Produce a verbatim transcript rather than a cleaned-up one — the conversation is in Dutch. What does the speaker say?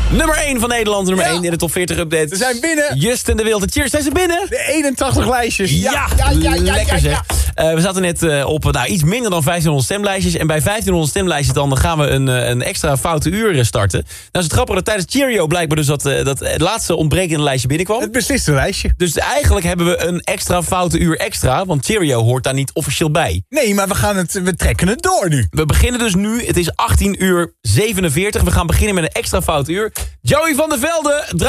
Nummer één van Nederland, nummer Ja. één in de top veertig update. We zijn binnen. Just en de Wilde. Cheers, zijn ze binnen? De eenentachtig lijstjes. Ja, ja, ja, ja, lekker ja, zeg. ja. Uh, we zaten net uh, op nou, iets minder dan vijftienhonderd stemlijstjes. En bij vijftienhonderd stemlijstjes dan gaan we een, uh, een extra foute uur starten. Nou is het grappig dat tijdens Cheerio blijkbaar dus dat, uh, dat het laatste ontbrekende lijstje binnenkwam. Het besliste lijstje. Dus eigenlijk hebben we een extra foute uur extra. Want Cheerio hoort daar niet officieel bij. Nee, maar we, gaan het, we trekken het door nu. We beginnen dus nu. Het is achttien uur zevenenveertig. We gaan beginnen met een extra foute uur. Joey van der Velde.